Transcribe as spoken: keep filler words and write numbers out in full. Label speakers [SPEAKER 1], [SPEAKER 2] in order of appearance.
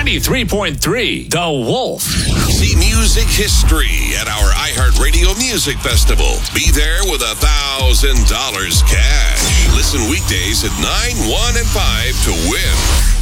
[SPEAKER 1] ninety-three point three, The Wolf.
[SPEAKER 2] See music history at our iHeartRadio Music Festival. Be there with a thousand dollars cash. Listen weekdays at nine, one, and five to win.